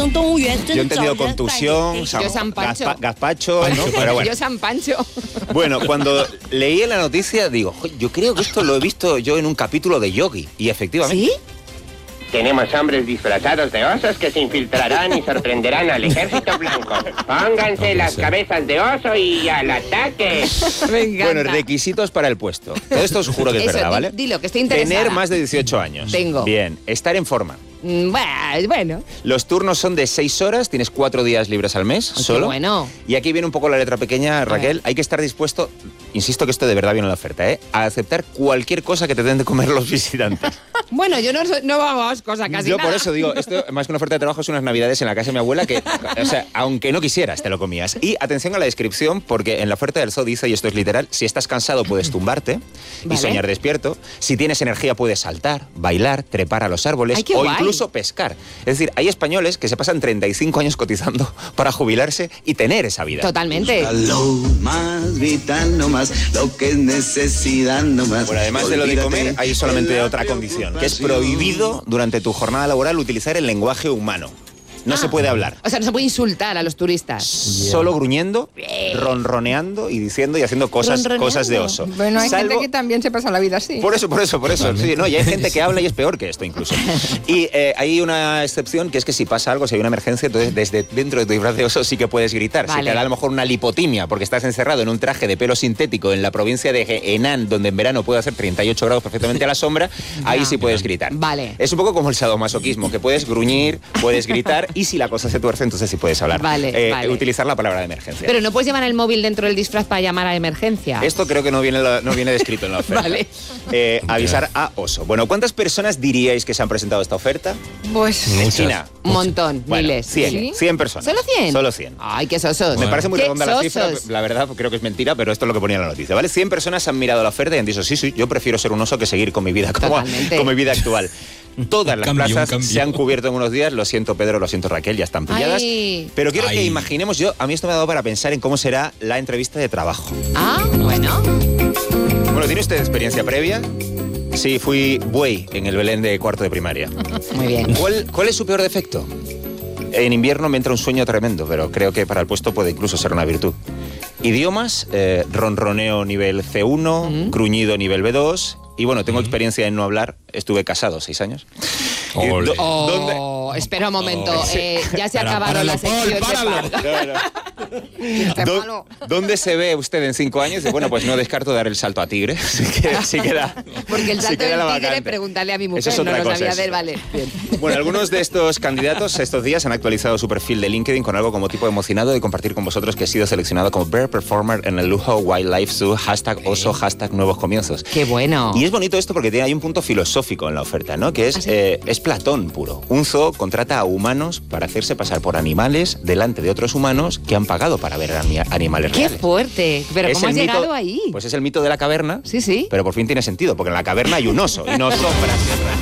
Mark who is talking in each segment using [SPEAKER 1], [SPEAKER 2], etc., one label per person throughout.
[SPEAKER 1] Yo he entendido contusión, gazpacho, ¿no? Pero bueno.
[SPEAKER 2] Yo San Pancho.
[SPEAKER 1] Bueno, cuando leí en la noticia, digo, yo creo que esto lo he visto yo en un capítulo de Yogi. Y efectivamente.
[SPEAKER 2] ¿Sí?
[SPEAKER 3] Tenemos hombres disfrazados de osos que se infiltrarán y sorprenderán al ejército blanco. Pónganse las cabezas de oso y al ataque.
[SPEAKER 2] Me encanta.
[SPEAKER 1] Bueno, requisitos para el puesto. Todo esto os juro que es verdad, ¿vale?
[SPEAKER 2] Dilo, que estoy interesada.
[SPEAKER 1] Tener más de 18 años.
[SPEAKER 2] Tengo.
[SPEAKER 1] Bien. Estar en forma.
[SPEAKER 2] Bueno.
[SPEAKER 1] Los turnos son de 6 horas, tienes 4 días libres al mes, solo.
[SPEAKER 2] Bueno.
[SPEAKER 1] Y aquí viene un poco la letra pequeña, Raquel. Hay que estar dispuesto, insisto que esto de verdad viene en la oferta, a aceptar cualquier cosa que te den de comer los visitantes.
[SPEAKER 2] Bueno, yo no vamos cosa casi
[SPEAKER 1] Yo
[SPEAKER 2] nada.
[SPEAKER 1] por eso digo, esto más que una oferta de trabajo es unas navidades en la casa de mi abuela que, o sea, aunque no quisieras, te lo comías. Y atención a la descripción, porque en la oferta del zoo dice, y esto es literal, si estás cansado puedes tumbarte y soñar despierto. Si tienes energía puedes saltar, bailar, trepar a los árboles o incluso pescar. Es decir, hay españoles que se pasan 35 años cotizando para jubilarse y tener esa vida.
[SPEAKER 2] Totalmente.
[SPEAKER 4] Lo más vital, no más, lo que es necesidad, no más.
[SPEAKER 1] Bueno, además de lo de comer, hay solamente otra condición, que es prohibido durante tu jornada laboral utilizar el lenguaje humano. No se puede hablar.
[SPEAKER 2] O sea, no se puede insultar a los turistas.
[SPEAKER 1] Solo gruñendo, ronroneando y diciendo y haciendo cosas de oso.
[SPEAKER 5] Bueno, hay gente que también se pasa la vida así.
[SPEAKER 1] Por eso. Sí, no, y hay gente que habla y es peor que esto incluso. Y hay una excepción, que es que si pasa algo, si hay una emergencia, entonces desde dentro de tu disfraz de oso sí que puedes gritar.
[SPEAKER 2] Vale.
[SPEAKER 1] Si te da a lo mejor una lipotimia porque estás encerrado en un traje de pelo sintético en la provincia de Henan, donde en verano puede hacer 38 grados perfectamente a la sombra, ahí sí puedes gritar.
[SPEAKER 2] Vale.
[SPEAKER 1] Es un poco como el sadomasoquismo, que puedes gruñir, puedes gritar y si la cosa se tuerce, entonces sí puedes hablar.
[SPEAKER 2] Vale.
[SPEAKER 1] Utilizar la palabra de emergencia.
[SPEAKER 2] Pero no puedes llevar el móvil dentro del disfraz para llamar a emergencia.
[SPEAKER 1] Esto creo que no viene descrito en la oferta.
[SPEAKER 2] Vale.
[SPEAKER 1] Avisar a oso. Bueno, ¿cuántas personas diríais que se han presentado a esta oferta?
[SPEAKER 5] Pues
[SPEAKER 1] en China.
[SPEAKER 2] Un montón,
[SPEAKER 1] Bueno,
[SPEAKER 2] miles.
[SPEAKER 1] 100 personas.
[SPEAKER 2] ¿Solo 100?
[SPEAKER 1] Solo 100.
[SPEAKER 2] Ay, qué sosos.
[SPEAKER 1] Me parece muy
[SPEAKER 2] ¿Qué
[SPEAKER 1] redonda la cifra,
[SPEAKER 2] sosos?
[SPEAKER 1] la verdad creo que es mentira, pero esto es lo que ponía en la noticia, ¿vale? 100 personas han mirado la oferta y han dicho, sí, yo prefiero ser un oso que seguir con mi vida con mi vida actual. Todas las plazas se han cubierto en unos días. Lo siento, Pedro, lo siento, Raquel, ya están pilladas.
[SPEAKER 2] Ay.
[SPEAKER 1] Pero quiero que imaginemos, a mí esto me ha dado para pensar en cómo será la entrevista de trabajo.
[SPEAKER 2] Ah, bueno.
[SPEAKER 1] Bueno, ¿tiene usted experiencia previa? Sí, fui buey en el Belén de cuarto de primaria.
[SPEAKER 2] Muy bien.
[SPEAKER 1] ¿Cuál es su peor defecto? En invierno me entra un sueño tremendo, pero creo que para el puesto puede incluso ser una virtud. Idiomas, ronroneo nivel C1, gruñido nivel B2... Y bueno, tengo experiencia en no hablar. Estuve casado 6 años.
[SPEAKER 2] ¿Dónde? Espera un momento. Ya se ha acabado la sección de Pardo.
[SPEAKER 1] ¿Dónde se ve usted en 5 años? Bueno, pues no descarto dar el salto a Tigre. Sí queda.
[SPEAKER 2] Porque el salto del Tigre, pregúntale a mi mujer. Eso es otra cosa. Sabía de él, vale. Bien.
[SPEAKER 1] Bueno, algunos de estos candidatos estos días han actualizado su perfil de LinkedIn con algo como tipo emocionado de compartir con vosotros que he sido seleccionado como Bear Performer en el Lujo Wildlife Zoo, #oso, #nuevos comienzos.
[SPEAKER 2] ¡Qué bueno!
[SPEAKER 1] Y es bonito esto porque hay un punto filosófico en la oferta, ¿no? Que es Platón puro. Un zoo contrata a humanos para hacerse pasar por animales delante de otros humanos que han pagado para ver animales reales.
[SPEAKER 2] ¡Qué fuerte! ¿Pero cómo has llegado ahí?
[SPEAKER 1] Pues es el mito de la caverna.
[SPEAKER 2] Sí.
[SPEAKER 1] Pero por fin tiene sentido, porque en la caverna hay un oso y no sombras.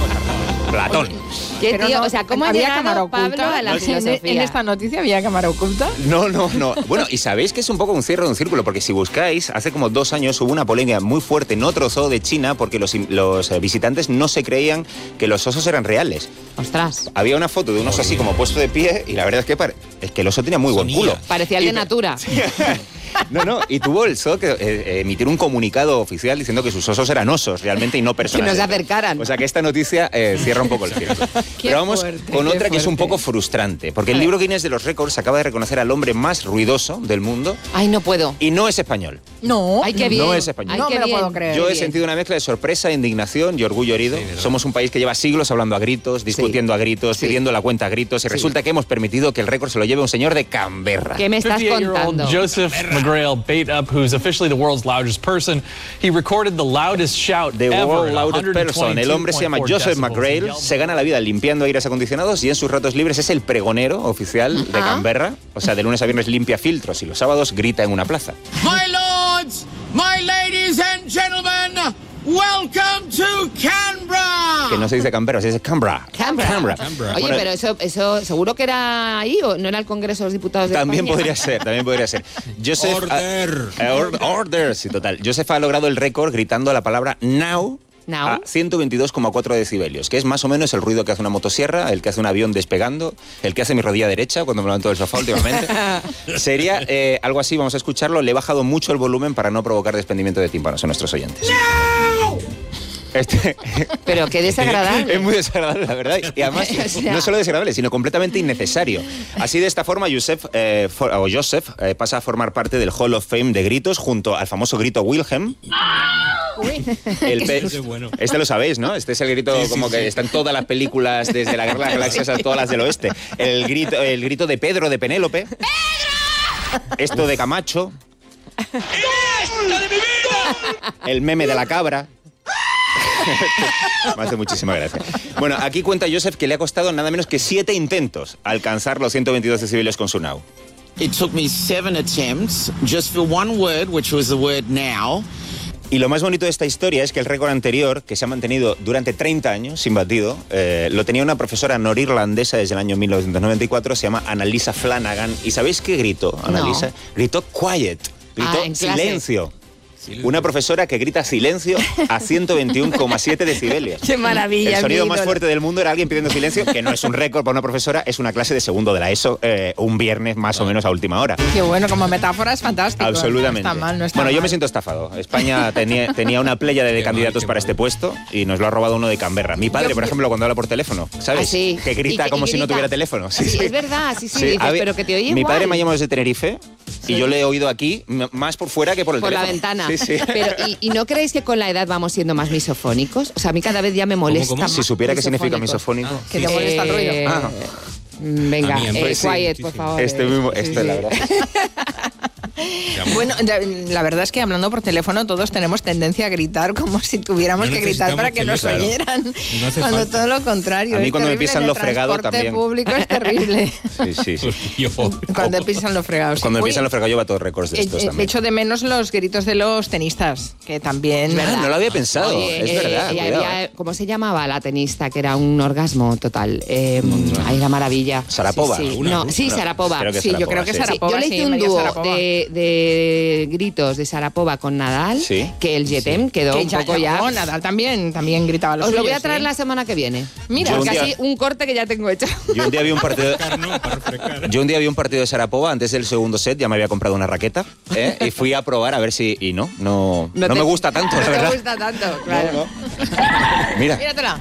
[SPEAKER 1] Platón.
[SPEAKER 2] ¿Qué tío? O sea, ¿cómo ha llegado Pablo a la filosofía?
[SPEAKER 5] ¿En esta noticia había cámara oculta?
[SPEAKER 1] No. Bueno, y sabéis que es un poco un cierre de un círculo, porque si buscáis, hace como 2 años hubo una polémica muy fuerte en otro zoo de China porque los visitantes no se creían que los osos eran reales.
[SPEAKER 2] ¡Ostras!
[SPEAKER 1] Había una foto de un oso así como puesto de pie y la verdad es que el oso tenía muy buen culo.
[SPEAKER 2] Parecía el de Natura.
[SPEAKER 1] No, y tuvo el zoo que emitir un comunicado oficial diciendo que sus osos eran osos realmente y no personas.
[SPEAKER 2] Que no se acercaran.
[SPEAKER 1] O sea que esta noticia cierra un poco el círculo. Pero vamos con otra que es un poco frustrante, porque el libro Guinness de los récords acaba de reconocer al hombre más ruidoso del mundo.
[SPEAKER 2] Ay, no puedo.
[SPEAKER 1] Y no es español.
[SPEAKER 5] No.
[SPEAKER 2] Ay, qué bien.
[SPEAKER 1] No es español.
[SPEAKER 5] No me lo puedo creer.
[SPEAKER 1] Yo he sentido una mezcla de sorpresa, indignación y orgullo herido. Somos un país que lleva siglos hablando a gritos, discutiendo a gritos, pidiendo la cuenta a gritos y resulta que hemos permitido que el récord se lo lleve un señor de Canberra.
[SPEAKER 2] ¿Qué me estás contando?
[SPEAKER 6] Joseph McGrail bait up, who's officially the world's loudest person. He recorded the loudest shout
[SPEAKER 1] The
[SPEAKER 6] ever.
[SPEAKER 1] world's loudest person. El hombre se llama Joseph McGrail, se gana la vida limpiando aires acondicionados y en sus ratos libres es el pregonero oficial de Canberra. O sea, de lunes a viernes limpia filtros y los sábados grita en una plaza.
[SPEAKER 7] My lords, my ladies and gentlemen, welcome to Canberra.
[SPEAKER 1] Que no se dice Canberra, se dice Canberra.
[SPEAKER 2] Canberra. Oye,
[SPEAKER 1] Bueno,
[SPEAKER 2] pero eso seguro que era ahí o no era el Congreso de los Diputados de
[SPEAKER 1] También
[SPEAKER 2] España.
[SPEAKER 1] podría ser. Joseph,
[SPEAKER 4] Order.
[SPEAKER 1] Order, sí, total. Joseph ha logrado el récord gritando la palabra now a 122,4 decibelios, que es más o menos el ruido que hace una motosierra, el que hace un avión despegando, el que hace mi rodilla derecha cuando me levanto del sofá últimamente. Sería algo así, vamos a escucharlo. Le he bajado mucho el volumen para no provocar desprendimiento de tímpanos a nuestros oyentes. ¡No!
[SPEAKER 2] Pero qué desagradable.
[SPEAKER 1] Es muy desagradable, la verdad. Y además, no solo desagradable, sino completamente innecesario. Así, de esta forma, Joseph pasa a formar parte del Hall of Fame de gritos junto al famoso grito Wilhelm. Este lo sabéis, ¿no? Este es el grito que está en todas las películas, desde la Guerra de las Galaxias a todas las del oeste. El grito de Pedro, de Penélope. ¡Pedro! Esto de Camacho. ¡Esto de mi vida! El meme de la cabra. Me hace muchísima gracia. Bueno, aquí cuenta Joseph que le ha costado nada menos que 7 intentos alcanzar los 122 decibelios con su now.
[SPEAKER 7] It took me 7 attempts just for one word, which was the word now.
[SPEAKER 1] Y lo más bonito de esta historia es que el récord anterior, que se ha mantenido durante 30 años sin batido, lo tenía una profesora norirlandesa desde el año 1994, se llama Annalisa Flanagan. ¿Y sabéis qué gritó, Annalisa? No. Gritó quiet, gritó silencio. Una profesora que grita silencio a 121,7 decibelios.
[SPEAKER 2] ¡Qué maravilla!
[SPEAKER 1] El sonido más fuerte del mundo era alguien pidiendo silencio, que no es un récord para una profesora, es una clase de segundo de la ESO, un viernes más o menos a última hora.
[SPEAKER 5] Qué bueno, como metáfora es fantástico.
[SPEAKER 1] Absolutamente.
[SPEAKER 5] No está mal, no está
[SPEAKER 1] bueno,
[SPEAKER 5] mal.
[SPEAKER 1] Yo me siento estafado. España tenía una pléyade de candidatos para este puesto y nos lo ha robado uno de Canberra. Mi padre, por ejemplo, cuando habla por teléfono, ¿sabes?
[SPEAKER 2] Sí.
[SPEAKER 1] Que grita como si no tuviera teléfono.
[SPEAKER 2] Sí, es verdad, sí, dices, pero que te oye
[SPEAKER 1] Mi
[SPEAKER 2] igual.
[SPEAKER 1] padre me ha llamado desde Tenerife y yo le he oído aquí más por fuera que por el teléfono.
[SPEAKER 2] Por la ventana.
[SPEAKER 1] Sí.
[SPEAKER 2] Pero, ¿y no creéis que con la edad vamos siendo más misofónicos? O sea, a mí cada vez ya me molesta
[SPEAKER 1] ¿Cómo?
[SPEAKER 2] más.
[SPEAKER 1] Si supiera qué significa misofónico.
[SPEAKER 5] Que te molesta el ruido.
[SPEAKER 2] Venga, quiet, por favor.
[SPEAKER 1] Es la verdad.
[SPEAKER 5] Bueno, la verdad es que hablando por teléfono todos tenemos tendencia a gritar como si tuviéramos que gritar para que nos oyeran.
[SPEAKER 8] No hace
[SPEAKER 5] cuando
[SPEAKER 8] falta.
[SPEAKER 5] todo lo contrario.
[SPEAKER 1] A mí cuando me
[SPEAKER 5] terrible.
[SPEAKER 1] pisan lo fregado
[SPEAKER 5] El transporte
[SPEAKER 1] también.
[SPEAKER 5] público es terrible.
[SPEAKER 1] Sí.
[SPEAKER 5] Cuando pisan lo fregado.
[SPEAKER 1] Cuando me pisan lo fregado yo va todos récords de estos también.
[SPEAKER 5] Echo de menos los gritos de los tenistas, que también...
[SPEAKER 1] No lo había pensado,
[SPEAKER 2] Oye,
[SPEAKER 1] es verdad.
[SPEAKER 2] había, ¿cómo se llamaba la tenista? Que era un orgasmo total. Ay, la maravilla.
[SPEAKER 1] ¿Sarapova?
[SPEAKER 2] Sí, Sarapova.
[SPEAKER 5] Yo creo que Sarapova.
[SPEAKER 2] Yo le hice un dúo de gritos de Sarapova con Nadal, que el Jetem quedó un poco ya...
[SPEAKER 5] No, Nadal también gritaba los
[SPEAKER 2] Os lo voy a
[SPEAKER 5] suyos,
[SPEAKER 2] traer la semana que viene.
[SPEAKER 5] Mira,
[SPEAKER 2] casi un corte que ya tengo hecho.
[SPEAKER 1] Yo un día vi un partido de Sarapova antes del segundo set, ya me había comprado una raqueta y fui a probar a ver si... Y no me gusta tanto, la verdad.
[SPEAKER 2] No me gusta tanto, claro.
[SPEAKER 1] Mira.
[SPEAKER 5] Míratela.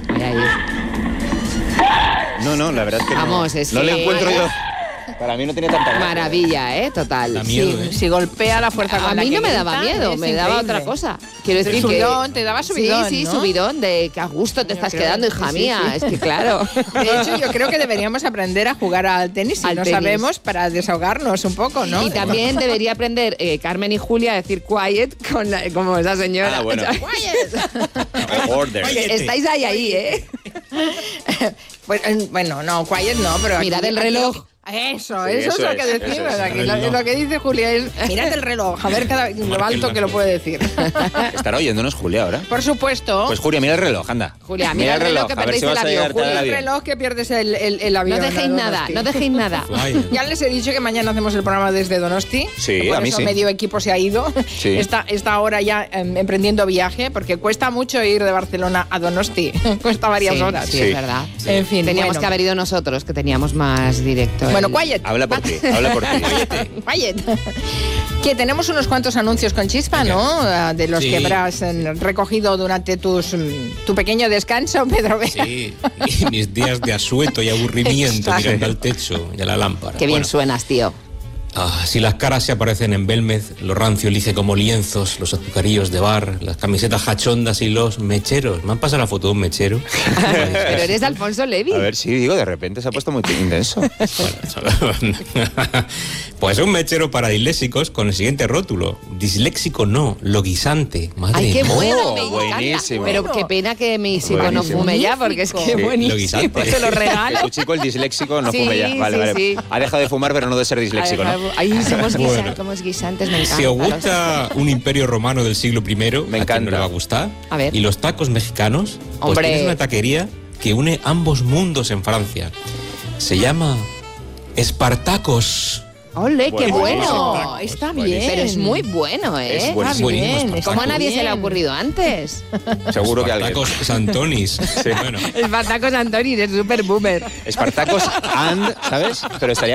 [SPEAKER 1] No, la verdad es que
[SPEAKER 2] Vamos,
[SPEAKER 1] no le encuentro yo. Para mí no tiene tanta gracia.
[SPEAKER 2] Maravilla, total.
[SPEAKER 8] Da miedo,
[SPEAKER 5] Si golpea la fuerza con
[SPEAKER 2] A
[SPEAKER 5] la
[SPEAKER 2] mí
[SPEAKER 5] que
[SPEAKER 2] no me daba
[SPEAKER 5] grita,
[SPEAKER 2] miedo,
[SPEAKER 5] es
[SPEAKER 2] me daba
[SPEAKER 5] increíble.
[SPEAKER 2] otra cosa. Quiero decir
[SPEAKER 5] subidón,
[SPEAKER 2] que...
[SPEAKER 5] te daba subidón,
[SPEAKER 2] Sí,
[SPEAKER 5] ¿no?
[SPEAKER 2] subidón de que a gusto te estás quedando, hija mía. Es que claro.
[SPEAKER 5] De hecho, yo creo que deberíamos aprender a jugar al tenis si
[SPEAKER 2] Al
[SPEAKER 5] no
[SPEAKER 2] tenis.
[SPEAKER 5] sabemos, para desahogarnos un poco, ¿no?
[SPEAKER 2] Y también debería aprender Carmen y Julia a decir quiet como esa señora.
[SPEAKER 1] Ah, bueno.
[SPEAKER 2] Quiet.
[SPEAKER 1] Order.
[SPEAKER 2] Estáis ahí,
[SPEAKER 5] Pues, bueno, no, quiet no, pero...
[SPEAKER 2] Mirad el reloj.
[SPEAKER 5] Eso
[SPEAKER 1] Sí,
[SPEAKER 5] es lo que decimos. Aquí lo que dice Julia es, mirad el reloj, a ver lo alto que lo puede decir.
[SPEAKER 1] ¿Estará oyéndonos Julia ahora?
[SPEAKER 5] Por supuesto.
[SPEAKER 1] Pues Julia, mira el reloj, anda.
[SPEAKER 2] Julia, mira el reloj que
[SPEAKER 1] a ver
[SPEAKER 2] perdéis
[SPEAKER 1] si
[SPEAKER 2] el
[SPEAKER 1] vas a
[SPEAKER 2] avión,
[SPEAKER 1] llegar tarde al
[SPEAKER 5] El
[SPEAKER 1] avión.
[SPEAKER 5] reloj que pierdes el avión.
[SPEAKER 2] No dejéis nada, no dejéis nada.
[SPEAKER 5] Ya les he dicho que mañana hacemos el programa desde Donosti.
[SPEAKER 1] Sí,
[SPEAKER 5] por
[SPEAKER 1] a mí
[SPEAKER 5] eso
[SPEAKER 1] sí.
[SPEAKER 5] medio equipo se ha ido.
[SPEAKER 1] Sí.
[SPEAKER 5] Está ahora ya emprendiendo viaje, porque cuesta mucho ir de Barcelona a Donosti. Cuesta varias horas.
[SPEAKER 2] Sí, es verdad.
[SPEAKER 5] En fin,
[SPEAKER 2] Teníamos
[SPEAKER 5] bueno.
[SPEAKER 2] que haber ido nosotros, que teníamos más directo.
[SPEAKER 5] Bueno, quiet.
[SPEAKER 1] Habla por ti.
[SPEAKER 5] Quiet. Que tenemos unos cuantos anuncios con chispa, ¿no? De los que habrás recogido durante tu pequeño descanso, Pedro Vera.
[SPEAKER 8] Sí, y mis días de asueto y aburrimiento mirando al techo y a la lámpara.
[SPEAKER 2] Qué bien suenas, tío.
[SPEAKER 8] Si las caras se aparecen en Belmez, lo rancio lice como lienzos, los azucarillos de bar, las camisetas jachondas y los mecheros. ¿Me han pasado la foto de un mechero?
[SPEAKER 2] Pero eres Alfonso Levy.
[SPEAKER 1] A ver, sí, digo, de repente se ha puesto muy intenso.
[SPEAKER 8] Pues un mechero para disléxicos con el siguiente rótulo. Disléxico no, loguisante. Madre
[SPEAKER 2] Ay, qué
[SPEAKER 8] mía.
[SPEAKER 2] bueno, me encanta.
[SPEAKER 1] buenísimo.
[SPEAKER 2] Pero qué pena que mi hijo no
[SPEAKER 1] Buenísimo.
[SPEAKER 2] fume ya, porque es que
[SPEAKER 1] Sí,
[SPEAKER 2] buenísimo.
[SPEAKER 8] loguisante.
[SPEAKER 2] Se lo
[SPEAKER 1] Que
[SPEAKER 2] regalo.
[SPEAKER 1] tu chico, el disléxico, no
[SPEAKER 2] Sí,
[SPEAKER 1] fume ya. Vale.
[SPEAKER 2] sí.
[SPEAKER 1] Ha dejado de fumar, pero no de ser disléxico, ¿no?
[SPEAKER 2] Ay, somos,
[SPEAKER 8] Bueno.
[SPEAKER 2] somos guisantes, me encanta.
[SPEAKER 8] Si os gusta un imperio romano del siglo I,
[SPEAKER 1] Me
[SPEAKER 8] ¿a quién
[SPEAKER 1] encanta.
[SPEAKER 8] no le va a gustar?
[SPEAKER 2] A ver.
[SPEAKER 8] Y los tacos mexicanos, pues
[SPEAKER 2] Hombre.
[SPEAKER 8] tienes una taquería que une ambos mundos en Francia. Se llama Espartacos.
[SPEAKER 2] ¡Ole, qué
[SPEAKER 5] bueno!
[SPEAKER 2] bueno!
[SPEAKER 5] Está bien.
[SPEAKER 2] Pero es muy bueno, ¿eh?
[SPEAKER 1] Es buenísimo.
[SPEAKER 5] Está bien,
[SPEAKER 8] Espartacus.
[SPEAKER 2] ¿Cómo a nadie
[SPEAKER 5] bien.
[SPEAKER 2] se le ha ocurrido antes?
[SPEAKER 1] Seguro que alguien.
[SPEAKER 8] Espartacos Santonis.
[SPEAKER 1] Sí.
[SPEAKER 8] Bueno.
[SPEAKER 2] Espartacos Antonis es super boomer.
[SPEAKER 1] Espartacos and, ¿sabes? Pero estaría